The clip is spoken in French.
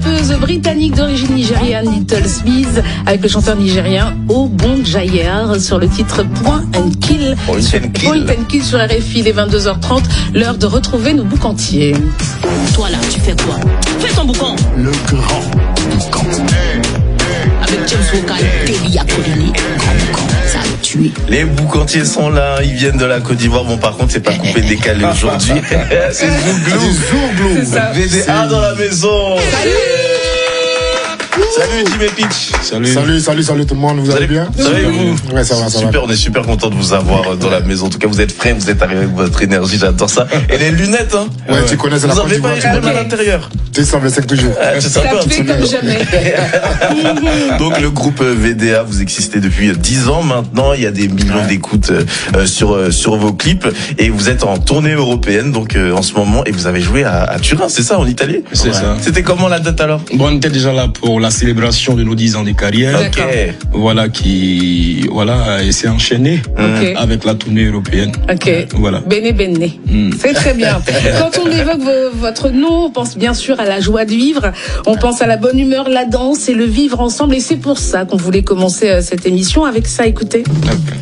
rappeuse britannique d'origine nigériane Little Smith avec le chanteur nigérien Obonjayar sur le titre Point and Kill. Point and Kill sur RFI, les 22h30, l'heure de retrouver nos boucantiers. Toi là, tu fais quoi? Fais ton boucan. Le grand boucan. Avec James Vocal, Teddy Akodini, grand boucan, ça a tué. Les boucantiers sont là, ils viennent de la Côte d'Ivoire. Bon, par contre, c'est pas coupé décalé aujourd'hui. C'est Zouglou. VDA dans la maison. Salut Jim et Pitch. Salut tout le monde, vous allez bien? Salut vous. Ouais, ça va. Super, on est super content de vous avoir dans la maison. En tout cas, vous êtes frais, vous êtes arrivé avec votre énergie, j'adore ça. Et les lunettes, hein. Ouais, tu connais, c'est la Vous Côte n'avez pas d'Ivoire. les mêmes à l'intérieur. Tu sembles sec toujours. Tu sais un peu, Tapé comme jamais. Donc le groupe VDA, vous existez depuis 10 ans maintenant. Il y a des millions d'écoutes sur vos clips et vous êtes en tournée européenne donc en ce moment et vous avez joué à Turin, c'est ça, en Italie? C'est ça. C'était comment la date alors? Bon, on était déjà là pour la célébration de nos 10 ans de carrière. Ok. Voilà et s'est enchaîné avec la tournée européenne. Ok. Voilà. Bene. C'est très bien. Quand on évoque votre nom, on pense bien sûr à la joie de vivre. On pense à la bonne humeur, la danse et le vivre ensemble. Et c'est pour ça qu'on voulait commencer cette émission avec ça. Écoutez.